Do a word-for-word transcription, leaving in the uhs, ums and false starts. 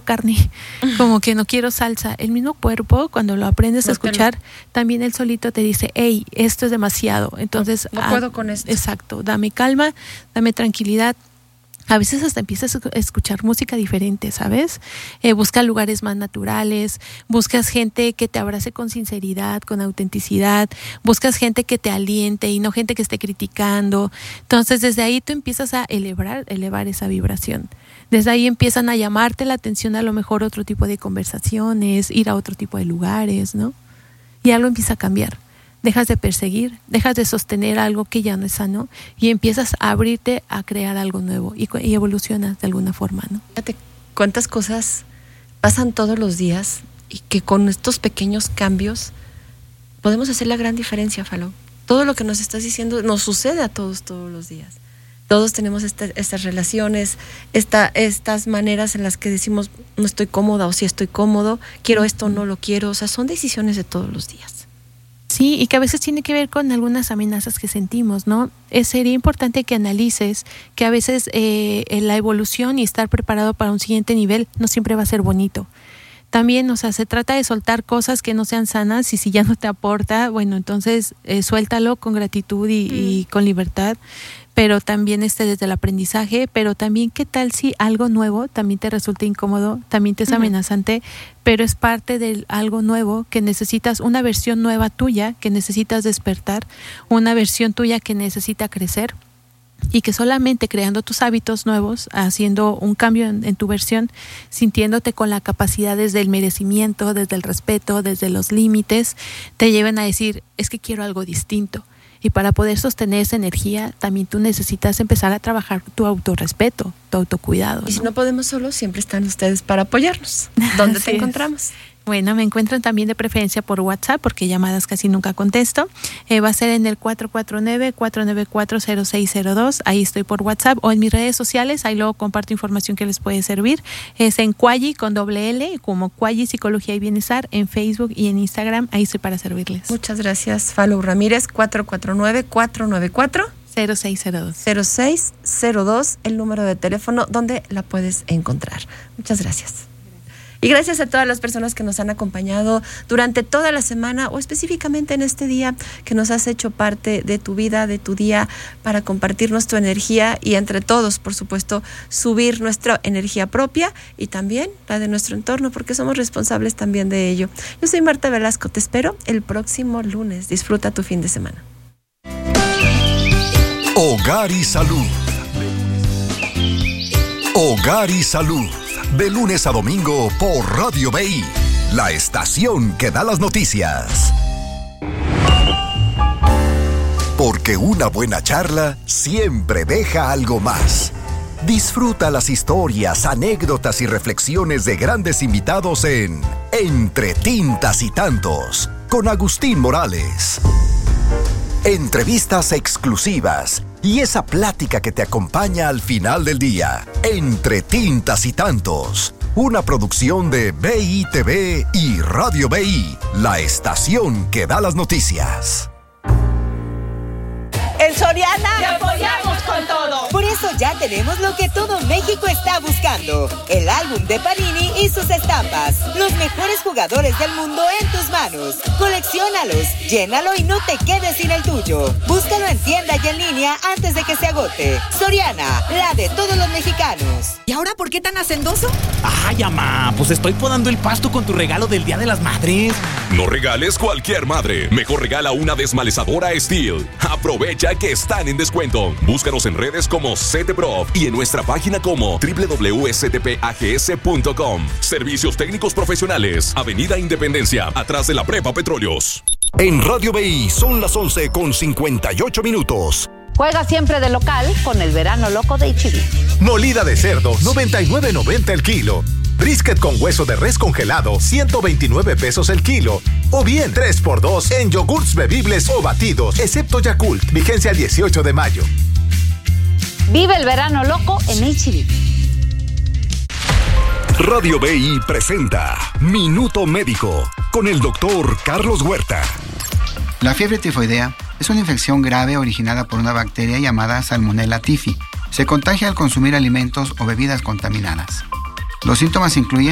carne, como que no quiero salsa. El mismo cuerpo, cuando lo aprendes no a escuchar, también él solito te dice, hey, esto es demasiado. Entonces, no, no puedo con esto. Exacto, dame calma, dame tranquilidad. A veces hasta empiezas a escuchar música diferente, ¿sabes? Eh, busca lugares más naturales, buscas gente que te abrace con sinceridad, con autenticidad, buscas gente que te aliente y no gente que esté criticando. Entonces, desde ahí tú empiezas a elevar, elevar esa vibración. Desde ahí empiezan a llamarte la atención a lo mejor otro tipo de conversaciones, ir a otro tipo de lugares, ¿no? Y algo empieza a cambiar. Dejas de perseguir, dejas de sostener algo que ya no es sano y empiezas a abrirte a crear algo nuevo y, y evolucionas de alguna forma, ¿no? Fíjate cuántas cosas pasan todos los días y que con estos pequeños cambios podemos hacer la gran diferencia, Falo. Todo lo que nos estás diciendo nos sucede a todos todos los días. Todos tenemos esta, estas relaciones, esta, estas maneras en las que decimos no estoy cómoda o sí estoy cómodo, quiero esto o no lo quiero, o sea, son decisiones de todos los días. Sí, y que a veces tiene que ver con algunas amenazas que sentimos, ¿no? Eh, sería importante que analices que a veces eh, la evolución y estar preparado para un siguiente nivel no siempre va a ser bonito. También, o sea, se trata de soltar cosas que no sean sanas y si ya no te aporta, bueno, entonces eh, suéltalo con gratitud y, mm. y con libertad, pero también este desde el aprendizaje, pero también qué tal si algo nuevo también te resulta incómodo, también te es amenazante, uh-huh. pero es parte de algo nuevo que necesitas, una versión nueva tuya que necesitas despertar, una versión tuya que necesita crecer y que solamente creando tus hábitos nuevos, haciendo un cambio en, en tu versión, sintiéndote con la capacidad desde el merecimiento, desde el respeto, desde los límites, te lleven a decir, es que quiero algo distinto. Y para poder sostener esa energía, también tú necesitas empezar a trabajar tu autorrespeto, tu autocuidado, ¿no? Y si no podemos solos, siempre están ustedes para apoyarnos. ¿Dónde te encontramos? Bueno, me encuentran también de preferencia por WhatsApp, porque llamadas casi nunca contesto. Eh, va a ser en el cuatro cuatro nueve, cuatro nueve cuatro, cero seis cero dos. Ahí estoy por WhatsApp o en mis redes sociales. Ahí luego comparto información que les puede servir. Es en Qualli con doble L, como Qualli Psicología y Bienestar, en Facebook y en Instagram. Ahí estoy para servirles. Muchas gracias, Falo Ramírez. cuatro cuatro nueve, cuatro nueve cuatro, cero seis cero dos. cero seis cero dos, el número de teléfono donde la puedes encontrar. Muchas gracias. Y gracias a todas las personas que nos han acompañado durante toda la semana o específicamente en este día, que nos has hecho parte de tu vida, de tu día, para compartirnos tu energía y entre todos, por supuesto, subir nuestra energía propia y también la de nuestro entorno, porque somos responsables también de ello. Yo soy Marta Velasco, te espero el próximo lunes. Disfruta tu fin de semana. Hogar y Salud. Hogar y Salud. De lunes a domingo por Radio B I, la estación que da las noticias. Porque una buena charla siempre deja algo más. Disfruta las historias, anécdotas y reflexiones de grandes invitados en Entre Tintas y Tantos, con Agustín Morales. Entrevistas exclusivas y esa plática que te acompaña al final del día. Entre Tintas y Tantos, una producción de B I T V y Radio B I, la estación que da las noticias. En Soriana ¡te apoyamos con todo! Por eso ya tenemos lo que todo México está buscando: el álbum de Panini y sus estampas. Los mejores jugadores del mundo en tus manos. Colecciónalos, llénalo y no te quedes sin el tuyo. Búscalo en tienda y en línea antes de que se agote. Soriana, la de todos los mexicanos. ¿Y ahora por qué tan hacendoso? Ay, mamá, pues estoy podando el pasto con tu regalo del Día de las Madres. No regales cualquier madre. Mejor regala una desmalezadora Steel. Aprovecha que están en descuento. Búscanos en redes como CETEPROF y en nuestra página como doble u doble u doble u punto c t p a g s punto com. Servicios técnicos profesionales. Avenida Independencia, atrás de la Prepa Petróleos. En Radio B I son las once con cincuenta y ocho minutos. Juega siempre de local con el verano loco de H E B. Molida de cerdo, noventa y nueve noventa el kilo. Brisket con hueso de res congelado, ciento veintinueve pesos el kilo. O bien tres por dos en yogurts bebibles o batidos, excepto Yakult. Vigencia el dieciocho de mayo. Vive el verano loco en H E B. Radio B I presenta Minuto Médico con el doctor Carlos Huerta. La fiebre tifoidea es una infección grave originada por una bacteria llamada Salmonella typhi. Se contagia al consumir alimentos o bebidas contaminadas. Los síntomas incluyen